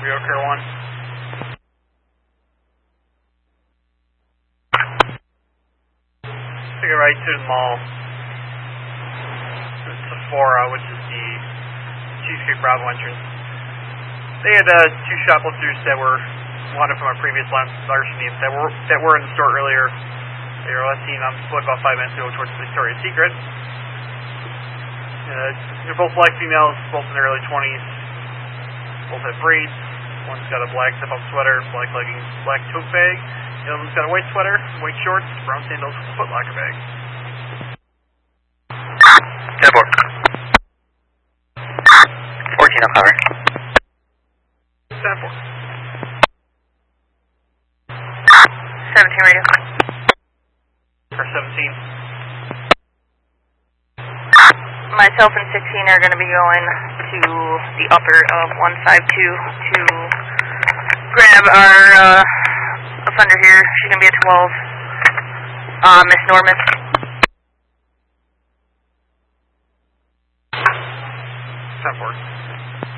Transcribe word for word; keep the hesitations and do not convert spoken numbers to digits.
Rio Care one. Take a right to the mall. The Sephora, which is the Cheesecake Bravo entrance. They had uh, two shoplifters that were wanted from our previous larceny that were that were in the store earlier. They were last seen on foot about five minutes ago towards Victoria's Secret. Uh, they're both black females, both in their early twenties. Both have braids. One's got a black zip-up sweater, black leggings, black tote bag. The other one's got a white sweater, white shorts, brown sandals, Foot Locker bag. ten four. fourteen on cover. ten four. seventeen radio. Or seventeen. Myself and sixteen are going to be going to the upper of one five two to grab our uh, offender here. She's going to be at twelve. Uh, Miss Norman. ten four.